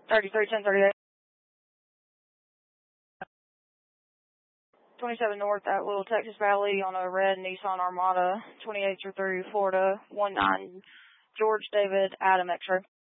33, 1038. 27 North at Little Texas Valley on a red Nissan Armada, 28 through Florida, 19 George David Adam X-ray.